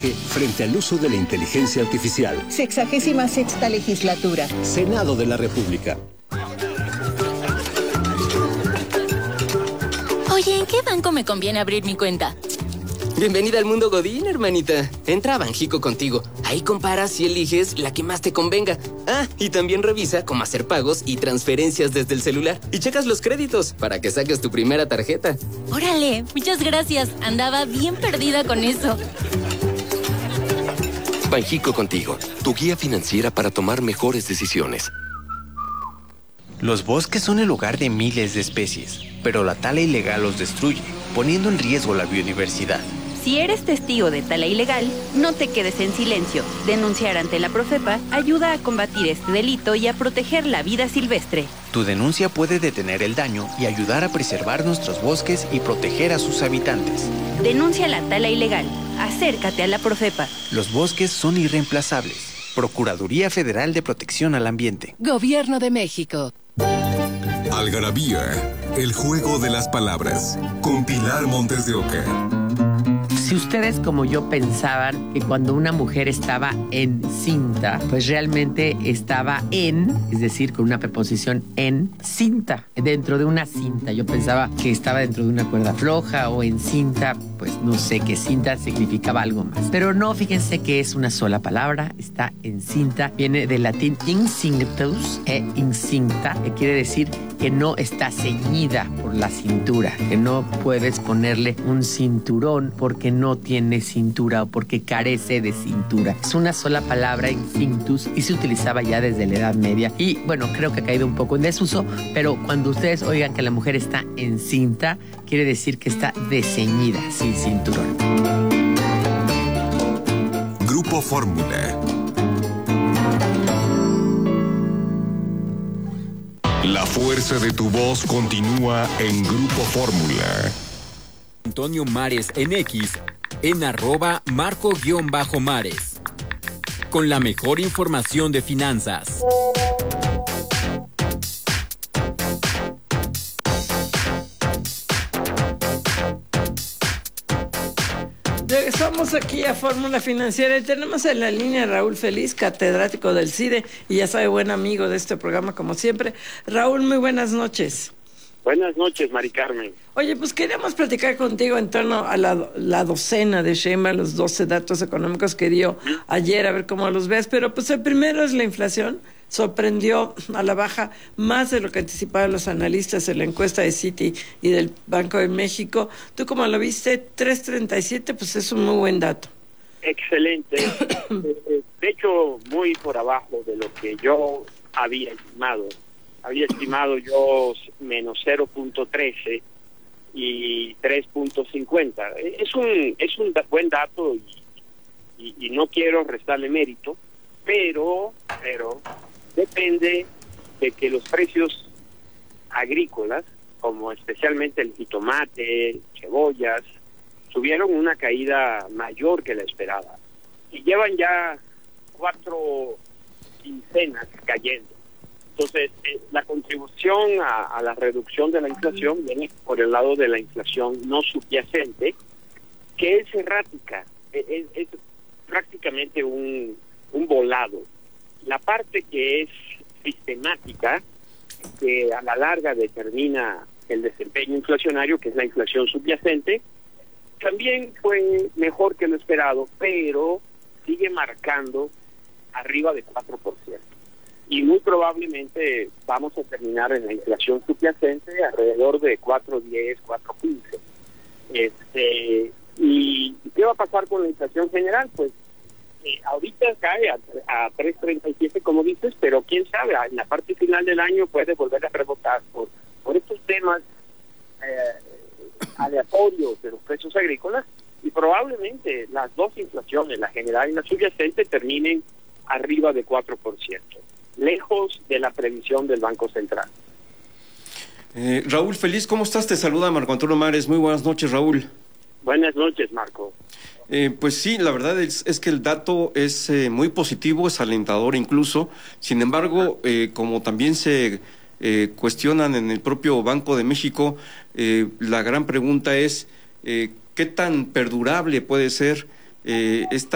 coraje frente al uso de la inteligencia artificial. 66ª legislatura. Senado de la República. Oye, ¿en qué banco me conviene abrir mi cuenta? Bienvenida al mundo Godín, hermanita. Entra a Banjico contigo. Ahí comparas y eliges la que más te convenga. Ah, y también revisa cómo hacer pagos y transferencias desde el celular. Y checas los créditos para que saques tu primera tarjeta. Órale, muchas gracias. Andaba bien perdida con eso. Banjico contigo, tu guía financiera para tomar mejores decisiones. Los bosques son el hogar de miles de especies, pero la tala ilegal los destruye, poniendo en riesgo la biodiversidad. Si eres testigo de tala ilegal, no te quedes en silencio. Denunciar ante la Profepa ayuda a combatir este delito y a proteger la vida silvestre. Tu denuncia puede detener el daño y ayudar a preservar nuestros bosques y proteger a sus habitantes. Denuncia la tala ilegal. Acércate a la Profepa. Los bosques son irreemplazables. Procuraduría Federal de Protección al Ambiente. Gobierno de México. Algarabía, el juego de las palabras, con Pilar Montes de Oca. Si ustedes como yo pensaban que cuando una mujer estaba encinta, pues realmente estaba es decir, con una preposición en cinta, dentro de una cinta. Yo pensaba que estaba dentro de una cuerda floja o en cinta, pues no sé, que cinta significaba algo más. Pero no, fíjense que es una sola palabra, está encinta, viene del latín incinctus incinta, que quiere decir que no está ceñida por la cintura, que no puedes ponerle un cinturón porque no tiene cintura o porque carece de cintura. Es una sola palabra, incinctus, y se utilizaba ya desde la Edad Media. Y bueno, creo que ha caído un poco en desuso, pero cuando ustedes oigan que la mujer está encinta, quiere decir que está desceñida, sin cinturón. Grupo Fórmula. La fuerza de tu voz continúa en Grupo Fórmula. Antonio Mares en X, en @Marco_Mares. Con la mejor información de finanzas. Regresamos aquí a Fórmula Financiera y tenemos en la línea a Raúl Feliz, catedrático del CIDE y ya sabe, buen amigo de este programa como siempre. Raúl, muy buenas noches. Buenas noches, Mari Carmen. Oye, pues queríamos platicar contigo en torno a la docena de Sheinbaum, los 12 datos económicos que dio ayer, a ver cómo los ves, pero pues el primero es la inflación. Sorprendió a la baja más de lo que anticipaban los analistas en la encuesta de Citi y del Banco de México. ¿Tú cómo lo viste? 3.37, pues es un muy buen dato. Excelente. De hecho, muy por abajo de lo que yo había estimado. Había estimado yo menos 0.13 y 3.50. Es un buen dato y no quiero restarle mérito, pero depende de que los precios agrícolas, como especialmente el jitomate, cebollas, tuvieron una caída mayor que la esperada. Y llevan ya 4 quincenas cayendo. Entonces, la contribución a la reducción de la inflación viene por el lado de la inflación no subyacente, que es errática, es prácticamente un volado. La parte que es sistemática, que a la larga determina el desempeño inflacionario, que es la inflación subyacente, también fue mejor que lo esperado, pero sigue marcando arriba de 4%. Y muy probablemente vamos a terminar en la inflación subyacente alrededor de 4.10, 4.15. ¿Y qué va a pasar con la inflación general? Pues ahorita cae a 3.37, como dices, pero quién sabe, en la parte final del año puede volver a rebotar por estos temas aleatorios de los precios agrícolas, y probablemente las dos inflaciones, la general y la subyacente, terminen arriba de 4%, lejos de la previsión del Banco Central. Raúl Feliz, ¿cómo estás? Te saluda Marco Antonio Mares. Muy buenas noches, Raúl. Buenas noches, Marco. Pues sí, la verdad es que el dato es muy positivo, es alentador incluso. Sin embargo, como también se cuestionan en el propio Banco de México, la gran pregunta es ¿qué tan perdurable puede ser esta